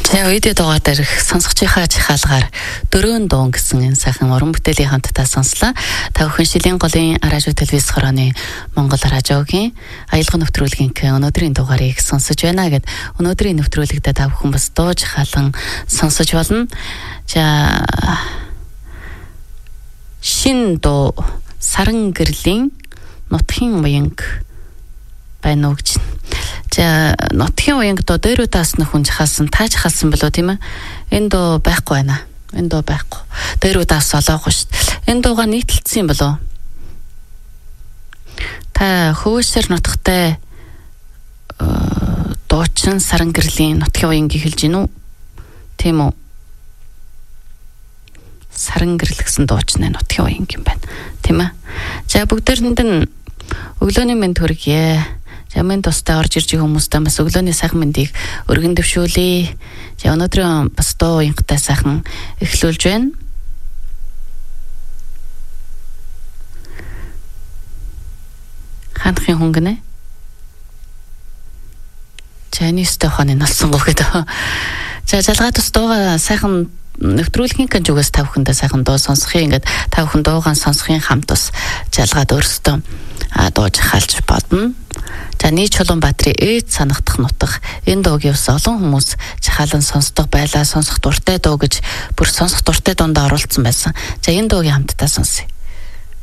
За видео дугаар дээр сонсогчийнхаа жихаалгаар дөрөв дуун гэсэн энэ сайхан уран бүтээлийн хамтдаа сонслоо. Та бүхэн шилийн голын радио телевиз хорооны Монгол радиогийн аялга нэвтрүүлгийн өнөөдрийн дугаарыг сонсож байна гэд өнөөдрийн нэвтрүүлэгтээ та бүхэн бас дуу жихаалан сонсож болно. За шин дуу саран гэрлийн нутгийн уянг байна уу гэж. За нутгийн уянг доо дээр удаас нөхөн жахалсан тааж халсан болоо тийм ээ. Энэ дуу байхгүй байна. Энэ дуу байхгүй. Дээр удаас олоогүй шүү дээ. Энэ дууга нийтлэлсэн болоо. Та хөөсөр нутгатай дуучин саран гэрлийн нутгийн уянгийг хэлж гин үү? Тийм үү? Саран гэрэл гэсэн дуучны нутгийн уянг юм байна. Тийм ээ. За бүгдээрэнд нь өглөөний мэнд хүргье. Жамын тустай орж ирж хүмүүстэй бас өглөөний сайхан мэндийг өргөн дэвшүүлье. За өнөөдөр бас дуу уянгатай сайхан эхлүүлж байна. Ханхын хүн гинэ. Чанистэй ханы налсан гоо гэдэг. За жалгаа тус дууга сайхан нэвтрүүлгийн гэн зүгээс та бүхэндээ сайхан дуу сонсохын ингээд та бүхэн дуугаан сонсохын хамт бас жалгаад өөрсдөө дууж хаалж бодно. За нийт Чулуунбаатарын ээд санагдах нутаг энэ дуугийн ус олон хүмүүс жахалан сонсдог байлаа, сонсох дуртай дуу гэж бүр сонсох дуртай дундаа оруулсан байсан. За энэ дуугийн хамтдаа сонсъё.